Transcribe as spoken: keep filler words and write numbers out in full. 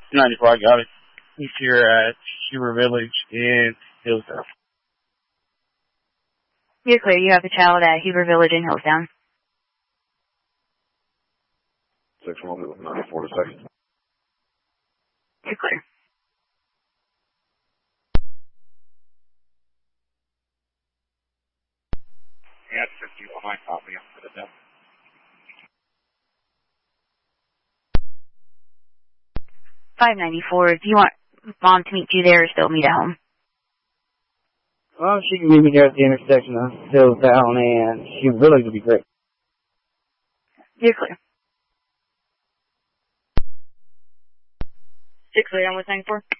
ninety-four, I got it. He's here at Huber Village in Hillsdale. You're clear. You have the child at Huber Village in Hillsdale. six one ninety-four to second. You're clear. Yeah, fifty behind copy for the death. five ninety-four. Do you want Mom to meet you there or still meet at home? Well, she can meet me here at the intersection of Hillsdale and Huber Village would be great. You're clear. six eight on one ninety-four.